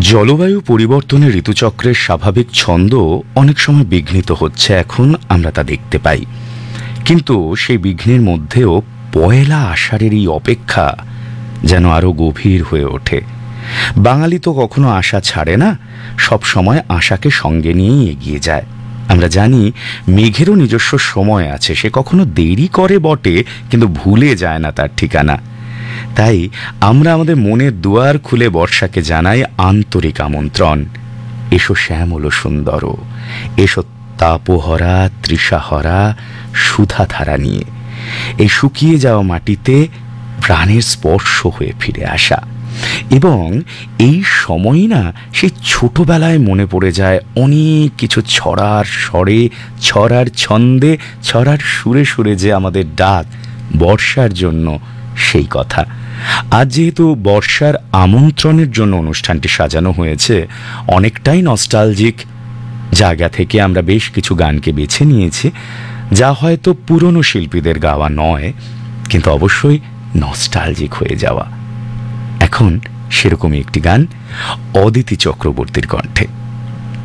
জলবায়ু পরিবর্তনের ঋতুচক্রের স্বাভাবিক ছন্দ অনেক সময় বিঘ্নিত হচ্ছে, এখন আমরা তা দেখতে পাই। কিন্তু সেই বিঘ্নের মধ্যেও পয়লা আষাঢ়ের এই অপেক্ষা যেন আরো গভীর হয়ে ওঠে। বাঙালি তো কখনো আশা ছাড়ে না, সব সময় আশাকে সঙ্গে নিয়েই এগিয়ে যায়। আমরা জানি মেঘেরও নিজস্ব সময় আছে, সে কখনো দেরি করে বটে, কিন্তু ভুলে যায় না তার ঠিকানা। তাই আমরা আমাদের মনের দুয়ার খুলে বর্ষাকে জানাই আন্তরিক আমন্ত্রণ। এসো শ্যামল সুন্দর, এসো তাপহরা তৃষাহরা সুধাধারা নিয়ে। এই শুকিয়ে যাওয়া মাটিতে প্রাণের স্পর্শ হয়ে ফিরে আসা। এবং এই সময়ই না সেই ছোটবেলায় মনে পড়ে যায় অনেক কিছু, ছড়ার স্বরে, ছড়ার ছন্দে, ছড়ার সুরে সুরে যে আমাদের ডাক বর্ষার জন্য, সেই কথা। আজ যেহেতু বর্ষার আমন্ত্রণের জন্য অনুষ্ঠানটি সাজানো হয়েছে, অনেকটাই নস্টালজিক জায়গা থেকে আমরা বেশ কিছু গানকে বেছে নিয়েছি, যা হয়তো পুরনো শিল্পীদের গাওয়া নয়, কিন্তু অবশ্যই নস্টালজিক হয়ে যাওয়া। এখন সেরকমই একটি গান অদিতি চক্রবর্তীর কণ্ঠে।